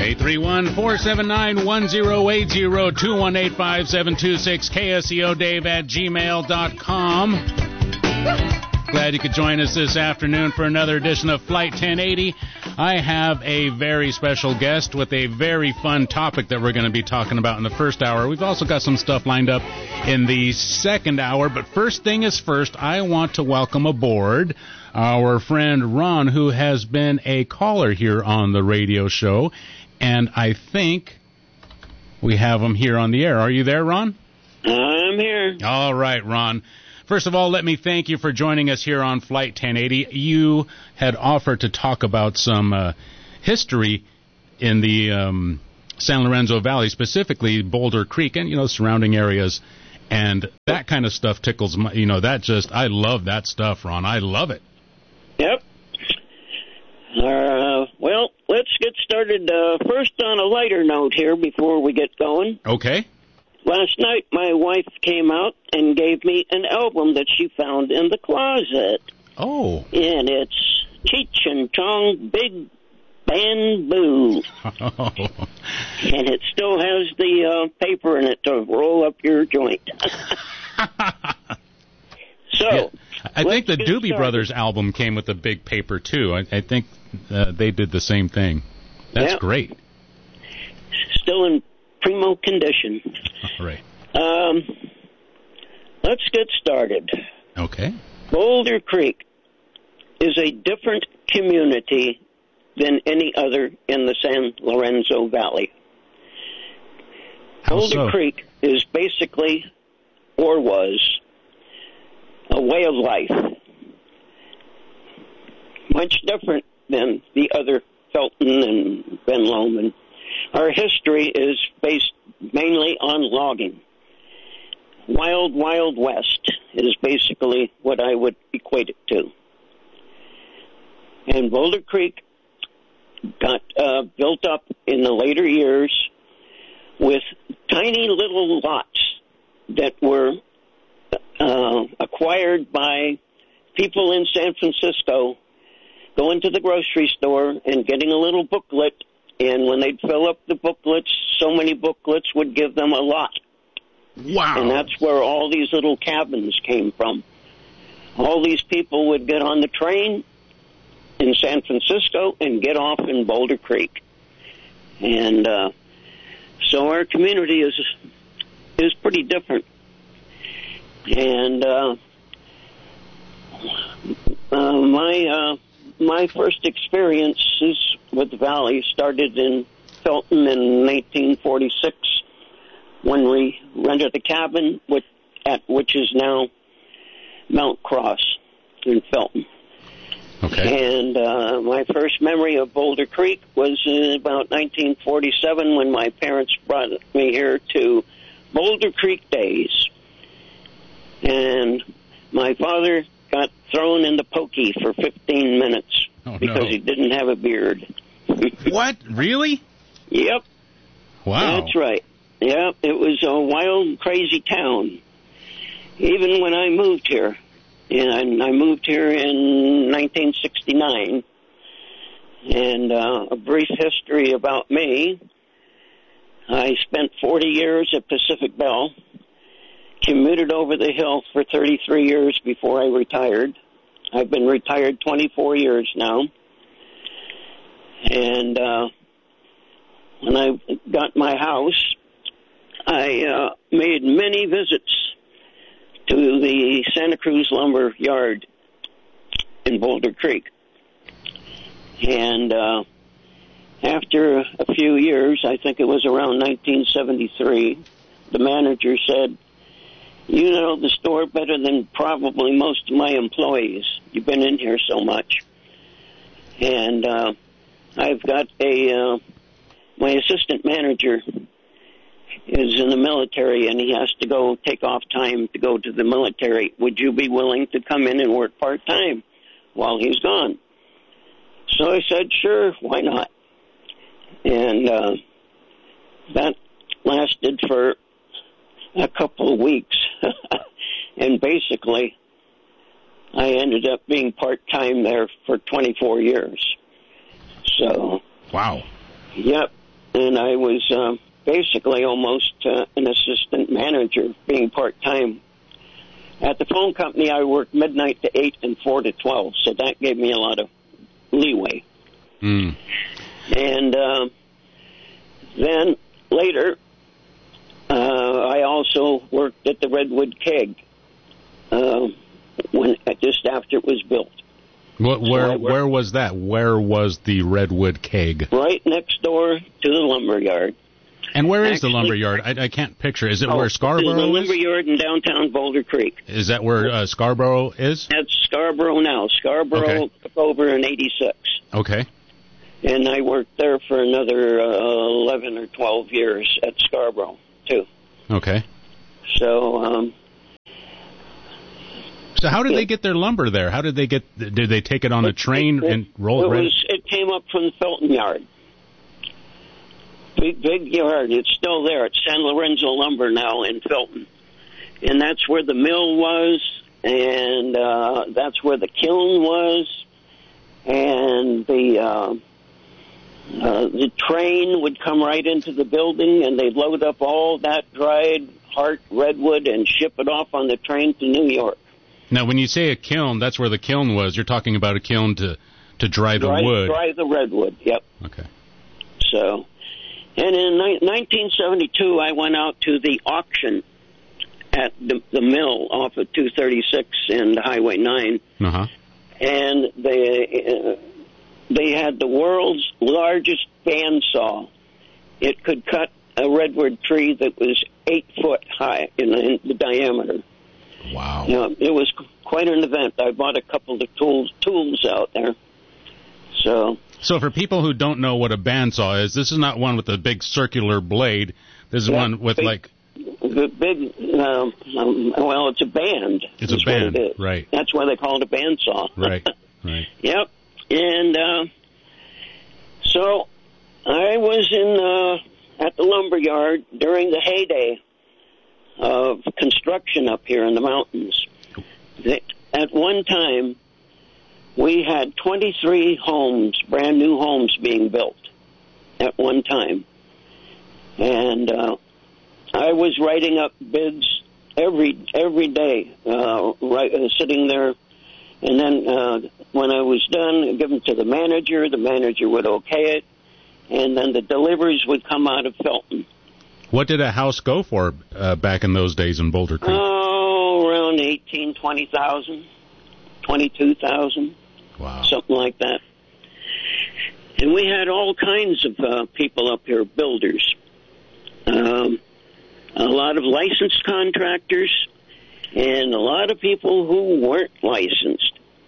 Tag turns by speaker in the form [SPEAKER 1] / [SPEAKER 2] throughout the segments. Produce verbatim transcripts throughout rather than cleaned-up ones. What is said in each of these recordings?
[SPEAKER 1] eight three one, four seven nine, one zero eight zero, two one eight, five seven two six, K S E O Dave at gmail dot com. Glad you could join us this afternoon for another edition of Flight ten eighty. I have a very special guest with a very fun topic that we're going to be talking about in the first hour. We've also got some stuff lined up in the second hour, but first thing is first, I want to welcome aboard our friend Ron, who has been a caller here on the radio show, and I think we have him here on the air. Are you there, Ron?
[SPEAKER 2] I'm here.
[SPEAKER 1] All right, Ron. First of all, let me thank you for joining us here on Flight ten eighty. You had offered to talk about some uh, history in the um, San Lorenzo Valley, specifically Boulder Creek and, you know, surrounding areas. And that kind of stuff tickles my, you know, that just, I love that stuff, Ron. I love it.
[SPEAKER 2] Yep. Uh, well, let's get started uh, first on a lighter note here before we get going.
[SPEAKER 1] Okay.
[SPEAKER 2] Last night, my wife came out and gave me an album that she found in the closet.
[SPEAKER 1] Oh.
[SPEAKER 2] And it's Cheech and Chong Big Bamboo.
[SPEAKER 1] Oh.
[SPEAKER 2] And it still has the uh, paper in it to roll up your joint. So,
[SPEAKER 1] yeah. I think the Doobie
[SPEAKER 2] started.
[SPEAKER 1] Brothers album came with a big paper, too. I, I think uh, they did the same thing. That's
[SPEAKER 2] yeah.
[SPEAKER 1] great.
[SPEAKER 2] Still in primo condition.
[SPEAKER 1] All right.
[SPEAKER 2] Um, let's get started.
[SPEAKER 1] Okay.
[SPEAKER 2] Boulder Creek is a different community than any other in the San Lorenzo Valley.
[SPEAKER 1] How
[SPEAKER 2] Boulder
[SPEAKER 1] so?
[SPEAKER 2] Creek is basically, or was, a way of life. Much different than the other Felton and Ben Lomond. Our history is based mainly on logging. Wild, Wild West is basically what I would equate it to. And Boulder Creek got uh, built up in the later years with tiny little lots that were uh, acquired by people in San Francisco going to the grocery store and getting a little booklet. And when they'd fill up the booklets, so many booklets would give them a lot.
[SPEAKER 1] Wow.
[SPEAKER 2] And that's where all these little cabins came from. All these people would get on the train in San Francisco and get off in Boulder Creek. And uh, so our community is is pretty different. And uh, uh, my... Uh, My first experiences with the Valley started in Felton in nineteen forty-six when we rented a cabin which, at which is now Mount Cross in Felton.
[SPEAKER 1] Okay.
[SPEAKER 2] And uh, my first memory of Boulder Creek was in about nineteen forty-seven when my parents brought me here to Boulder Creek Days. And my father got thrown in the pokey for fifteen minutes
[SPEAKER 1] oh,
[SPEAKER 2] because
[SPEAKER 1] no.
[SPEAKER 2] he didn't have a beard.
[SPEAKER 1] What? Really?
[SPEAKER 2] Yep.
[SPEAKER 1] Wow.
[SPEAKER 2] That's right. Yep, it was a wild, crazy town. Even when I moved here, and I moved here in nineteen sixty-nine, and uh, a brief history about me, I spent forty years at Pacific Bell, commuted over the hill for thirty-three years before I retired. I've been retired twenty-four years now. And uh, when I got my house, I uh, made many visits to the Santa Cruz Lumber Yard in Boulder Creek. And uh, after a few years, I think it was around nineteen seventy-three, the manager said, "You know the store better than probably most of my employees. You've been in here so much." And uh, I've got a, uh, my assistant manager is in the military, and he has to go take off time to go to the military. Would you be willing to come in and work part-time while he's gone? So I said, sure, why not? And uh, that lasted for a couple of weeks. And basically, I ended up being part-time there for twenty-four years. So,
[SPEAKER 1] wow.
[SPEAKER 2] Yep. and I was uh, basically almost uh, an assistant manager, being part-time. At the phone company, I worked midnight to eight and four to twelve, so that gave me a lot of leeway.
[SPEAKER 1] Mm.
[SPEAKER 2] And uh, then later, uh, I also worked at the Redwood Keg uh, when just after it was built.
[SPEAKER 1] What, where
[SPEAKER 2] so
[SPEAKER 1] where was that? Where was the Redwood Keg?
[SPEAKER 2] Right next door to the lumber yard.
[SPEAKER 1] And where is
[SPEAKER 2] Actually,
[SPEAKER 1] the lumber yard? I, I can't picture. Is it
[SPEAKER 2] oh,
[SPEAKER 1] where Scarborough
[SPEAKER 2] the
[SPEAKER 1] is?
[SPEAKER 2] lumber yard in downtown Boulder Creek.
[SPEAKER 1] Is that where uh, Scarborough is?
[SPEAKER 2] That's Scarborough now. Scarborough
[SPEAKER 1] Okay.
[SPEAKER 2] took over in eighty-six.
[SPEAKER 1] Okay.
[SPEAKER 2] And I worked there for another uh, eleven or twelve years at Scarborough, too.
[SPEAKER 1] Okay.
[SPEAKER 2] So, um...
[SPEAKER 1] So how did
[SPEAKER 2] yeah.
[SPEAKER 1] they get their lumber there? How did they get... Did they take it on a train
[SPEAKER 2] it,
[SPEAKER 1] and roll
[SPEAKER 2] it?
[SPEAKER 1] it right?
[SPEAKER 2] Was, it came up from the Felton yard. Big, big yard. It's still there. It's San Lorenzo Lumber now in Felton. And that's where the mill was, and uh, that's where the kiln was, and the... Uh, Uh, the train would come right into the building, and they'd load up all that dried heart redwood and ship it off on the train to New York.
[SPEAKER 1] Now, when you say a kiln, that's where the kiln was. You're talking about a kiln to, to dry the
[SPEAKER 2] dry,
[SPEAKER 1] wood.
[SPEAKER 2] Dry the redwood, yep.
[SPEAKER 1] Okay.
[SPEAKER 2] So, and in ni- nineteen seventy-two, I went out to the auction at the, the mill off of two thirty-six and Highway nine,
[SPEAKER 1] Uh-huh.
[SPEAKER 2] and they... Uh, They had the world's largest bandsaw. It could cut a redwood tree that was eight foot high in the, in the diameter.
[SPEAKER 1] Wow.
[SPEAKER 2] You know, it was quite an event. I bought a couple of tools tools out there. So,
[SPEAKER 1] So for people who don't know what a bandsaw is, this is not one with a big circular blade. This is
[SPEAKER 2] yeah,
[SPEAKER 1] one with
[SPEAKER 2] big,
[SPEAKER 1] like...
[SPEAKER 2] Big, um, um, well, it's a band.
[SPEAKER 1] It's a band,
[SPEAKER 2] it
[SPEAKER 1] right.
[SPEAKER 2] That's why they call it a bandsaw.
[SPEAKER 1] Right, right.
[SPEAKER 2] Yep. And uh, so I was in uh, at the lumber yard during the heyday of construction up here in the mountains. At one time, we had twenty-three homes, brand new homes being built at one time. And uh, I was writing up bids every every day, uh, right, uh, sitting there. And then uh, when I was done, I'd give them to the manager. The manager would okay it. And then the deliveries would come out of Felton.
[SPEAKER 1] What did a house go for uh, back in those days in Boulder Creek?
[SPEAKER 2] Oh, around eighteen, twenty thousand, twenty-two thousand.
[SPEAKER 1] Wow.
[SPEAKER 2] Something like that. And we had all kinds of uh, people up here, builders. Um, a lot of licensed contractors. And a lot of people who weren't licensed.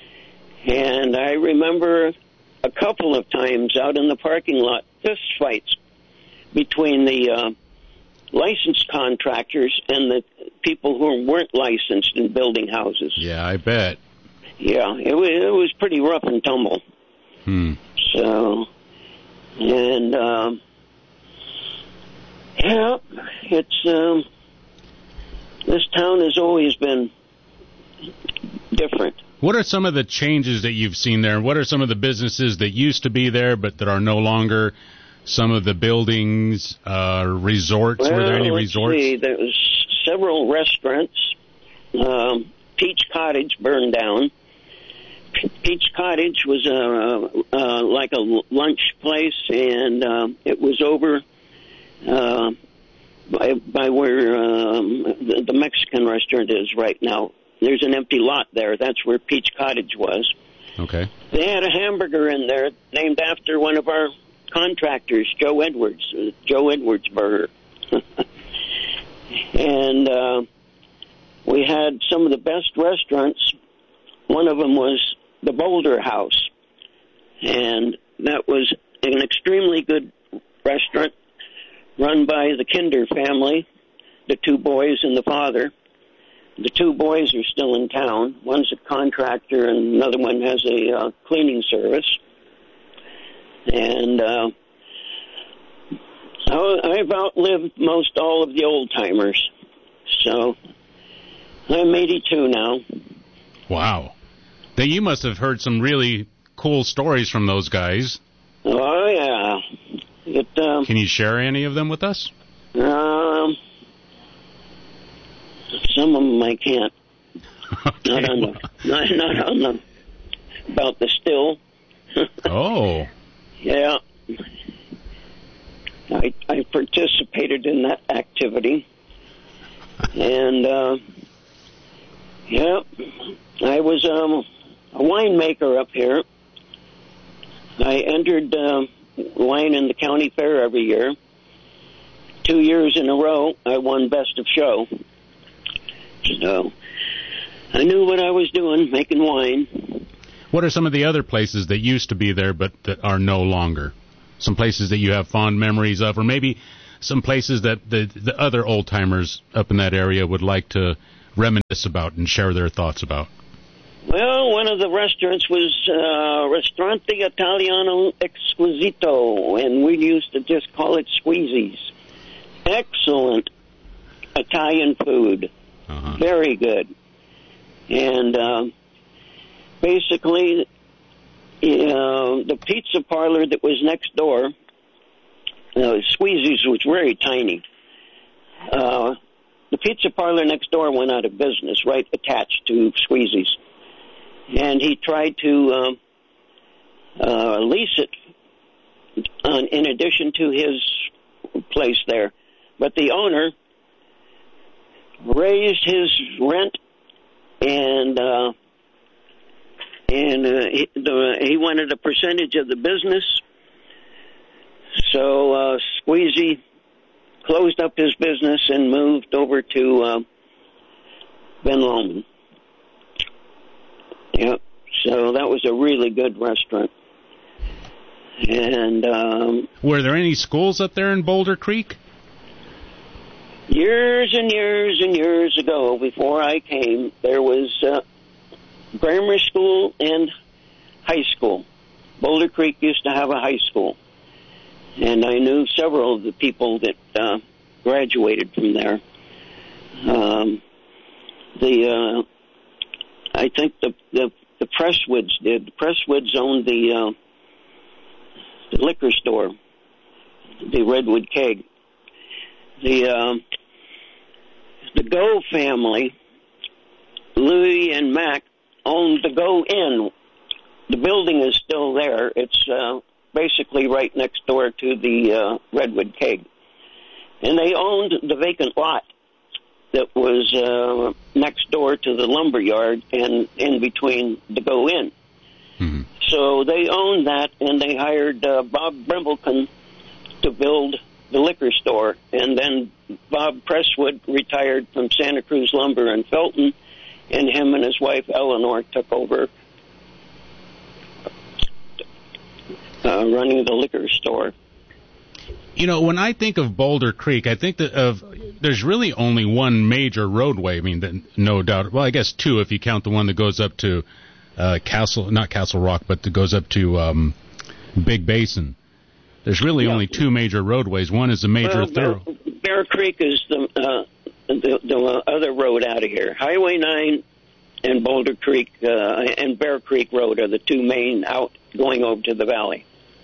[SPEAKER 2] And I remember a couple of times out in the parking lot, fist fights between the uh, licensed contractors and the people who weren't licensed in building houses.
[SPEAKER 1] Yeah, I bet.
[SPEAKER 2] Yeah, it was, it was pretty rough and tumble.
[SPEAKER 1] Hmm.
[SPEAKER 2] So, and, um, yeah, it's... Um, This town has always been different.
[SPEAKER 1] What are some of the changes that you've seen there? What are some of the businesses that used to be there but that are no longer? Some of the buildings, uh, resorts.
[SPEAKER 2] Well,
[SPEAKER 1] were there any
[SPEAKER 2] let's
[SPEAKER 1] resorts?
[SPEAKER 2] See. There was several restaurants. Um, Peach Cottage burned down. Peach Cottage was uh, uh, like a lunch place, and uh, it was over uh, by, by where um, the, the Mexican restaurant is right now. There's an empty lot there. That's where Peach Cottage was.
[SPEAKER 1] Okay.
[SPEAKER 2] They had a hamburger in there named after one of our contractors, Joe Edwards, uh, Joe Edwards Burger. And uh, we had some of the best restaurants. One of them was the Boulder House. And that was an extremely good restaurant run by the Kinder family, the two boys and the father. The two boys are still in town. One's a contractor and another one has a uh, cleaning service. And uh, I've outlived most all of the old-timers. So I'm eighty-two now.
[SPEAKER 1] Wow. Then you must have heard some really cool stories from those guys.
[SPEAKER 2] Oh, yeah. It, um,
[SPEAKER 1] Can you share any of them with us?
[SPEAKER 2] Um, some of them I can't.
[SPEAKER 1] Okay,
[SPEAKER 2] not on the, not, not on the, about the still.
[SPEAKER 1] Oh.
[SPEAKER 2] Yeah. I, I participated in that activity. And, uh, yeah, I was um, a winemaker up here. I entered uh, wine in the county fair every year. Two years in a row, I won Best of Show. So I knew what I was doing, making wine.
[SPEAKER 1] What are some of the other places that used to be there but that are no longer? Some places that you have fond memories of, or maybe some places that the, the other old-timers up in that area would like to reminisce about and share their thoughts about?
[SPEAKER 2] Well, one of the restaurants was uh, Ristorante Italiano Exquisito, and we used to just call it Squeezies. Excellent Italian food.
[SPEAKER 1] Uh-huh.
[SPEAKER 2] Very good. And uh, basically, uh, the pizza parlor that was next door, uh, Squeezies was very tiny. Uh, the pizza parlor next door went out of business, right attached to Squeezies. And he tried to um, uh, lease it on, in addition to his place there. But the owner raised his rent, and uh, and uh, he, the, he wanted a percentage of the business. So uh, Squeezy closed up his business and moved over to uh, Ben Lomond. Yep. So that was a really good restaurant. And um,
[SPEAKER 1] were there any schools up there in Boulder Creek?
[SPEAKER 2] Years and years and years ago, before I came, there was uh, grammar school and high school. Boulder Creek used to have a high school. And I knew several of the people that uh, graduated from there. Um, the uh, I think the, the the Presswoods did. The Presswoods owned the, uh, the liquor store, the Redwood Keg. The uh, the Go family, Louis and Mac, owned the Go Inn. The building is still there. It's uh, basically right next door to the uh, Redwood Keg. And they owned the vacant lot that was uh, next door to the lumber yard and in between the Go Inn.
[SPEAKER 1] Mm-hmm.
[SPEAKER 2] So they owned that, and they hired uh, Bob Brimbleton to build the liquor store. And then Bob Presswood retired from Santa Cruz Lumber in Felton, and him and his wife Eleanor took over uh, running the liquor store.
[SPEAKER 1] You know, when I think of Boulder Creek, I think that of there's really only one major roadway. I mean, no doubt. Well, I guess two if you count the one that goes up to uh, Castle, not Castle Rock, but that goes up to um, Big Basin. There's really yeah. only two major roadways. One is the major
[SPEAKER 2] well,
[SPEAKER 1] thorough.
[SPEAKER 2] Bear, Bear Creek is the, uh, the the other road out of here. Highway nine and Boulder Creek uh, and Bear Creek Road are the two main out going over to the valley.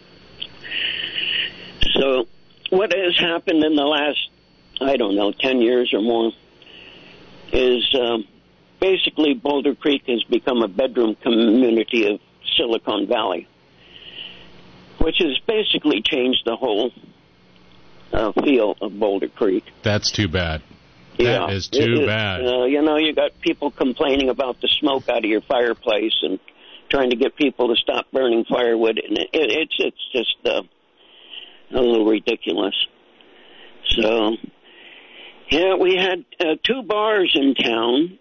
[SPEAKER 2] So what has happened in the last, I don't know, ten years or more, is um, basically Boulder Creek has become a bedroom community of Silicon Valley, which has basically changed the whole uh, feel of Boulder Creek.
[SPEAKER 1] That's too bad.
[SPEAKER 2] Yeah,
[SPEAKER 1] that is too
[SPEAKER 2] it,
[SPEAKER 1] bad.
[SPEAKER 2] Uh, you know, you got people complaining about the smoke out of your fireplace and trying to get people to stop burning firewood, and it, it, it's it's just uh, a little ridiculous. So, yeah, we had uh, two bars in town.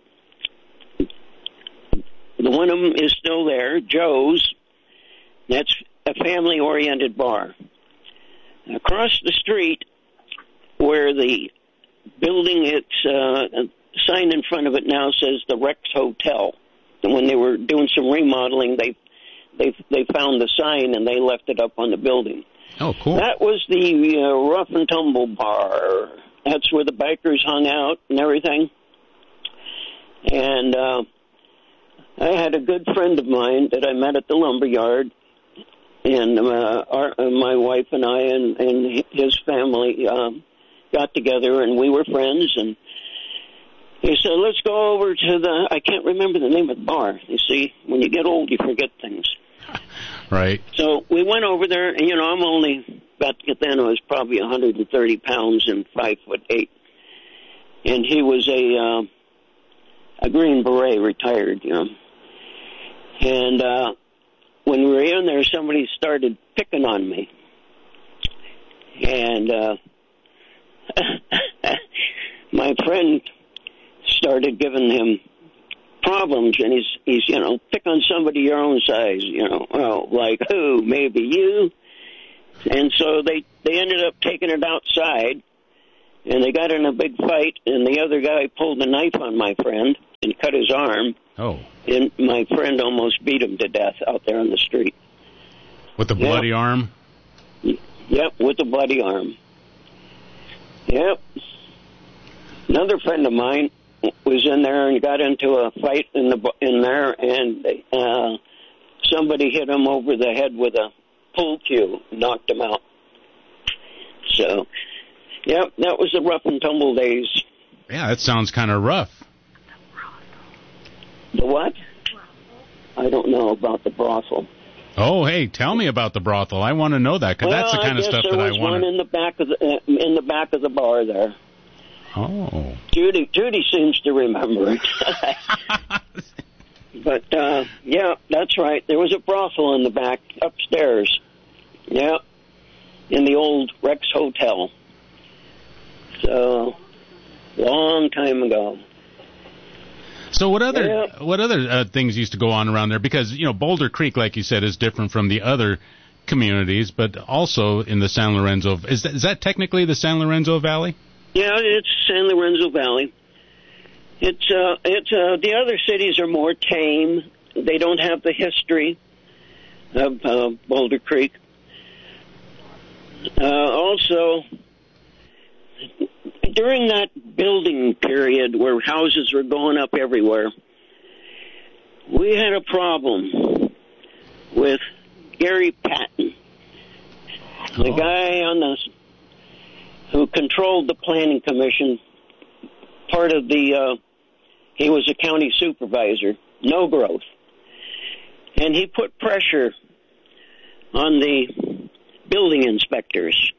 [SPEAKER 2] The one of them is still there, Joe's. That's a family-oriented bar. Across the street, where the building, it's uh, a sign in front of it now says the Rex Hotel. And when they were doing some remodeling, they they they found the sign and they left it up on the building.
[SPEAKER 1] Oh, cool.
[SPEAKER 2] That was the uh, Rough and Tumble Bar. That's where the bikers hung out and everything. And uh, I had a good friend of mine that I met at the lumberyard. and uh, our, uh, my wife and I and, and his family um, got together, and we were friends. And he said, "Let's go over to the." I can't remember the name of the bar. You see, when you get old, you forget things.
[SPEAKER 1] Right. So
[SPEAKER 2] we went over there, and you know, I'm only back then I was probably one hundred thirty pounds and five foot eight, and he was a uh, a Green Beret, retired, you know. And uh, when we were in there, somebody started picking on me, and uh, my friend started giving him problems, and he's, he's, you know, pick on somebody your own size, you know, well, like who, maybe you. And so they, they ended up taking it outside, and they got in a big fight, and the other guy pulled a knife on my friend and cut his arm.
[SPEAKER 1] Oh.
[SPEAKER 2] And my friend almost beat him to death out there on the street.
[SPEAKER 1] With the bloody
[SPEAKER 2] yep.
[SPEAKER 1] arm?
[SPEAKER 2] Yep, with the bloody arm. Yep. Another friend of mine was in there and got into a fight in the in there, and uh, somebody hit him over the head with a pool cue, knocked him out. So, yep, that was the rough and tumble days.
[SPEAKER 1] Yeah, that sounds kind of rough.
[SPEAKER 2] The what? I don't know about the brothel.
[SPEAKER 1] Oh, hey, tell me about the brothel. I want to know that, because
[SPEAKER 2] well,
[SPEAKER 1] that's the kind of stuff that I want.
[SPEAKER 2] There was one in the back of the uh, in the back of the bar there.
[SPEAKER 1] Oh.
[SPEAKER 2] Judy, Judy seems to remember it. But, uh, yeah, that's right. There was a brothel in the back, upstairs. Yeah, in the old Rex Hotel. So, long time ago.
[SPEAKER 1] So what other
[SPEAKER 2] yeah.
[SPEAKER 1] what other uh, things used to go on around there? Because, you know, Boulder Creek, like you said, is different from the other communities, but also in the San Lorenzo. Is that, is that technically the San Lorenzo Valley?
[SPEAKER 2] Yeah, it's San Lorenzo Valley. It's uh, it's uh, the other cities are more tame. They don't have the history of uh, Boulder Creek. Uh, also, during that building period where houses were going up everywhere, we had a problem with Gary Patton, the
[SPEAKER 1] oh.
[SPEAKER 2] guy on the who controlled the planning commission. Part of the, uh, he was a county supervisor, no growth. And he put pressure on the building inspectors.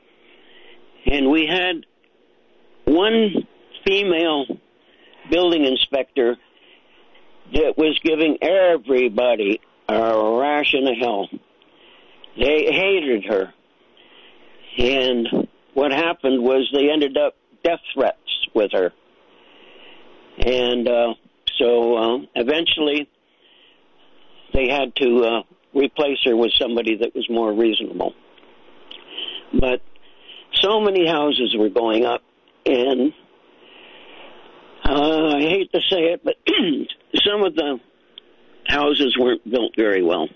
[SPEAKER 2] And we had one female building inspector that was giving everybody a ration of hell. They hated her. And what happened was they ended up death threats with her. And uh, so uh, eventually they had to uh, replace her with somebody that was more reasonable. But so many houses were going up, and uh, I hate to say it, but some of the houses weren't built very well.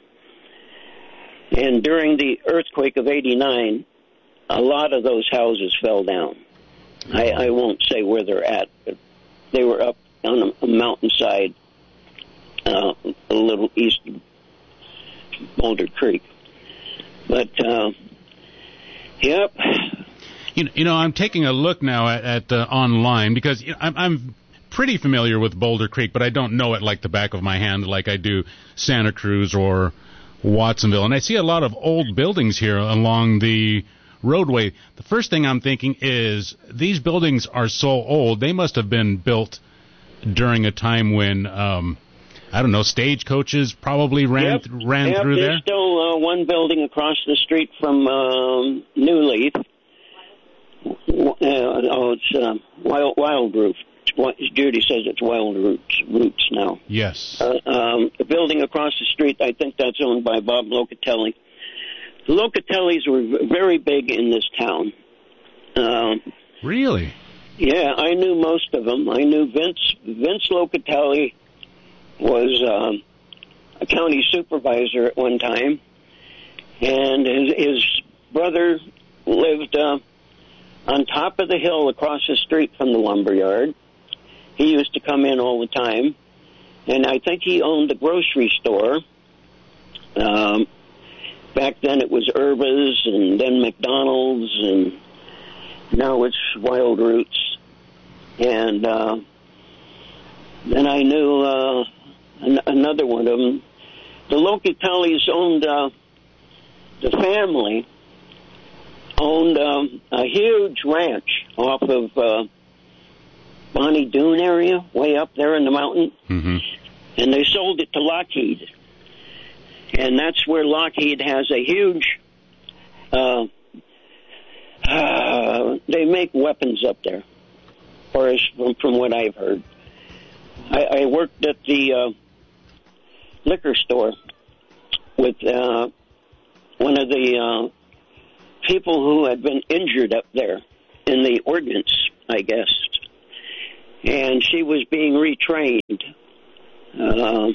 [SPEAKER 2] And during the earthquake of eighty-nine, a lot of those houses fell down. I, I won't say where they're at, but they were up on a, a mountainside uh, a little east of Boulder Creek. But, uh, yep.
[SPEAKER 1] You know, you know, I'm taking a look now at, at uh, online, because you know, I'm, I'm pretty familiar with Boulder Creek, but I don't know it like the back of my hand like I do Santa Cruz or Watsonville. And I see a lot of old buildings here along the roadway. The first thing I'm thinking is these buildings are so old, they must have been built during a time when, um, I don't know, stagecoaches probably ran
[SPEAKER 2] yep.
[SPEAKER 1] th- ran
[SPEAKER 2] yep,
[SPEAKER 1] through
[SPEAKER 2] there's
[SPEAKER 1] there?
[SPEAKER 2] There's still uh, one building across the street from um, New Leaf. Uh, oh, it's uh, Wild, Wild Roots. Judy says it's Wild Roots, Roots now.
[SPEAKER 1] Yes.
[SPEAKER 2] Uh, um, the building across the street, I think that's owned by Bob Locatelli. The Locatellis were very big in this town. Um,
[SPEAKER 1] really?
[SPEAKER 2] Yeah, I knew most of them. I knew Vince. Vince Locatelli was um, a county supervisor at one time, and his, his brother lived uh, on top of the hill across the street from the lumberyard. He used to come in all the time, and I think he owned a grocery store. Um, back then it was Urba's and then McDonald's, and now it's Wild Roots. And uh, then I knew uh, an- another one of them. The Locatellis owned, uh, the family owned um, a huge ranch off of uh, Bonnie Doon area, way up there in the mountain.
[SPEAKER 1] Mm-hmm. And
[SPEAKER 2] they sold it to Lockheed. And that's where Lockheed has a huge, uh, uh, they make weapons up there, or as from, from what I've heard. I, I worked at the uh, liquor store with uh, one of the uh, people who had been injured up there in the ordnance, I guess. And she was being retrained uh,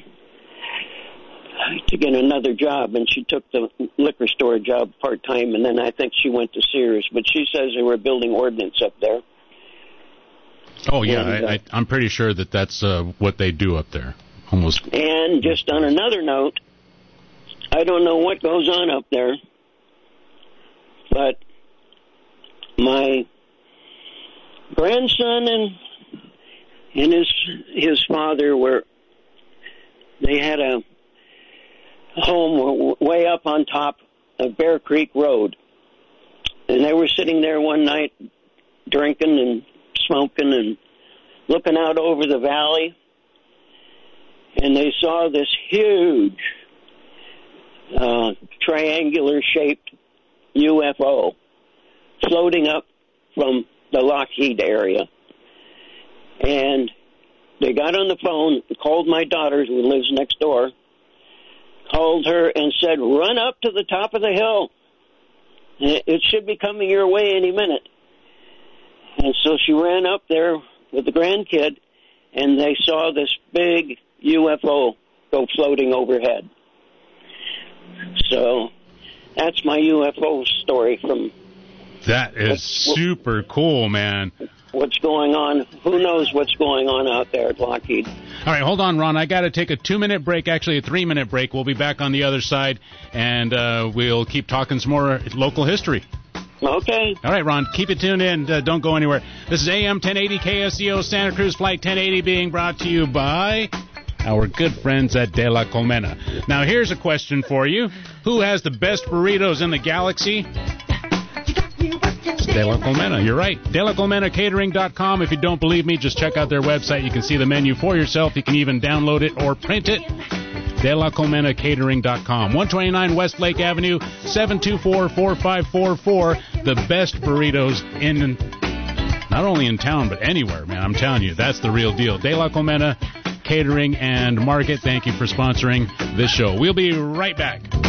[SPEAKER 2] to get another job, and she took the liquor store job part-time, and then I think she went to Sears. But she says they were building ordnance up there.
[SPEAKER 1] Oh, yeah,
[SPEAKER 2] and, uh,
[SPEAKER 1] I, I, I'm pretty sure that that's uh, what they do up there, almost.
[SPEAKER 2] And just on another note, I don't know what goes on up there, but my grandson and and his his father were, they had a home way up on top of Bear Creek Road. And they were sitting there one night drinking and smoking and looking out over the valley. And they saw this huge uh, triangular-shaped U F O floating up from the Lockheed area. And they got on the phone, called my daughter, who lives next door, called her and said, run up to the top of the hill. It should be coming your way any minute. And so she ran up there with the grandkid, and they saw this big U F O go floating overhead. So that's my U F O story from...
[SPEAKER 1] That is super cool, man.
[SPEAKER 2] What's going on? Who knows what's going on out there at Lockheed?
[SPEAKER 1] All right, hold on, Ron. I got to take a two-minute break, actually a three-minute break. We'll be back on the other side, and uh, we'll keep talking some more local history.
[SPEAKER 2] Okay.
[SPEAKER 1] All right, Ron, keep it tuned in. Uh, don't go anywhere. This is A M ten eighty K S E O Santa Cruz Flight ten eighty being brought to you by our good friends at De La Colmena. Now, here's a question for you. Who has the best burritos in the galaxy? De La Colmena, you're right. De La Colmena Catering dot com. If you don't believe me, just check out their website. You can see the menu for yourself. You can even download it or print it. De La Colmena Catering dot com. one twenty-nine West Lake Avenue, seven two four, four five four four. The best burritos in, not only in town, but anywhere, man. I'm telling you, that's the real deal. De La Colmena Catering and Market, thank you for sponsoring this show. We'll be right back.